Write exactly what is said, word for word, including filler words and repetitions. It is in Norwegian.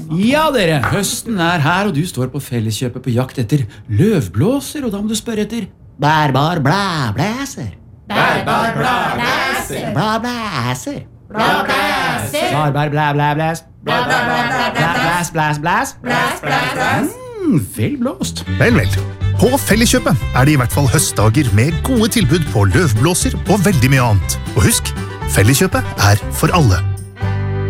Ja, dere, høsten er her, og du står på Felleskjøpet på jakt etter løvblåser, og da må du spørre etter bærbar blæblæser. Bærbar blæblæser. Blæblæser. Blæblæser. Bærbar blæblæblæs. Blæs, blæs, blæs. Blæs, blæs, blæs. Mm, vel blåst. Vel, vel. På Felleskjøpet er det i hvert fall høstdager med gode tilbud på løvblåser og veldig mye annet. Og husk, Felleskjøpet er for alle.